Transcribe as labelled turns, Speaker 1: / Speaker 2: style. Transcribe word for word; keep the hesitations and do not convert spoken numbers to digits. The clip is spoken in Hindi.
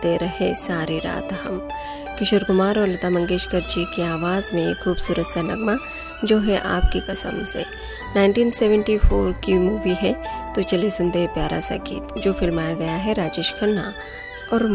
Speaker 1: तड़पते रहे सारी रात हम। किशोर कुमार और लता मंगेशकर जी की आवाज़ में एक खूबसूरत सा नगमा जो है आपकी कसम से। उन्नीस सौ चौहत्तर की मूवी है, तो चलिए सुनते हैं प्यारा सा गीत जो फिल्माया गया है राजेश खन्ना और